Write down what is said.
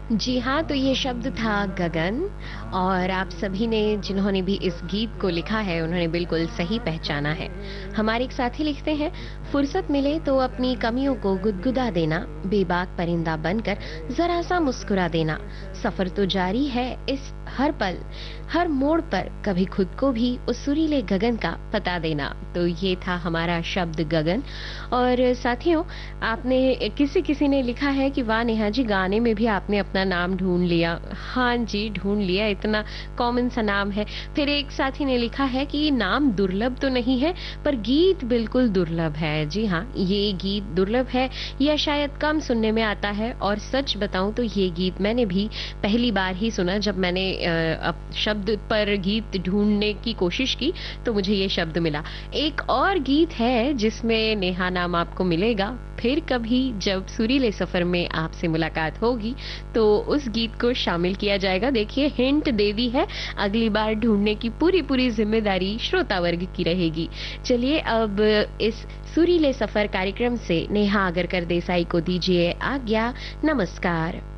जी हाँ, तो ये शब्द था गगन। और आप सभी ने जिन्होंने भी इस गीत को लिखा है उन्होंने बिल्कुल सही पहचाना है। हमारे एक साथी लिखते हैं, फुर्सत मिले तो अपनी कमियों को गुदगुदा देना, बेबाक परिंदा बनकर जरा सा मुस्कुरा देना, सफर तो जारी है इस हर पल, हर मोड़ पर कभी खुद को भी उस सुरीले गगन का पता देना। तो ये था हमारा शब्द गगन। और साथियों, आपने किसी किसी ने लिखा है कि वाह नेहा जी, गाने में भी आपने अपना नाम ढूंढ लिया। हाँ जी, ढूंढ लिया, इतना कॉमन सा नाम है। फिर एक साथी ने लिखा है कि ये नाम दुर्लभ तो नहीं है, पर गीत बिल्कुल दुर्लभ है। जी हाँ, ये गीत दुर्लभ है या शायद कम सुनने में आता है। और सच बताऊं तो ये गीत मैंने भी पहली बार ही सुना। जब मैंने अब शब्द पर गीत ढूंढने की कोशिश की तो मुझे ये शब्द मिला। एक और गीत है जिसमें नेहा नाम आपको मिलेगा। फिर कभी जब सुरीले सफर में आपसे मुलाकात होगी तो उस गीत को शामिल किया जाएगा। देखिए, हिंट दे दी है, अगली बार ढूंढने की पूरी पूरी जिम्मेदारी श्रोता वर्ग की रहेगी। चलिए अब इस सुरीले सफर कार्यक्रम से नेहा आगरकर देसाई को दीजिए आज्ञा। नमस्कार।